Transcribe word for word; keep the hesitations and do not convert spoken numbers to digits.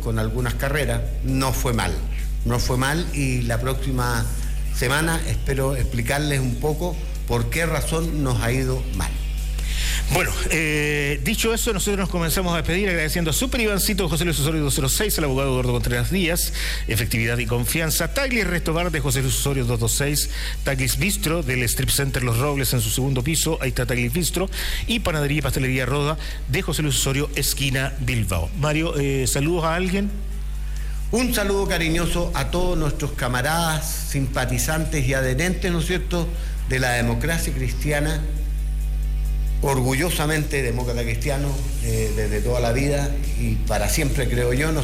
con algunas carreras, no fue mal, no fue mal y la próxima semana espero explicarles un poco por qué razón nos ha ido mal. Bueno, eh, dicho eso, nosotros nos comenzamos a despedir agradeciendo a Super Ivancito, José Luis Osorio doscientos seis, al abogado Eduardo Contreras Díaz, efectividad y confianza, Taglis Resto Bar de José Luis Osorio doscientos veintiséis, Taglis Bistro del Strip Center Los Robles en su segundo piso, ahí está Taglis Bistro, y Panadería y Pastelería Roda de José Luis Osorio, esquina Bilbao. Mario, eh, ¿saludos a alguien? Un saludo cariñoso a todos nuestros camaradas, simpatizantes y adherentes, ¿no es cierto?, de la democracia cristiana, orgullosamente demócrata cristiano, eh, desde toda la vida y para siempre, creo yo.